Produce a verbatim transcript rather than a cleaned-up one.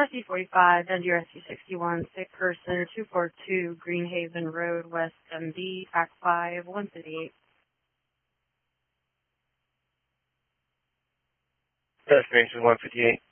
S C forty-five, N G R S C sixty-one, sick person, two four two, Greenhaven Road, West M D, Pac five, one fifty-eight. Destination one fifty-eight.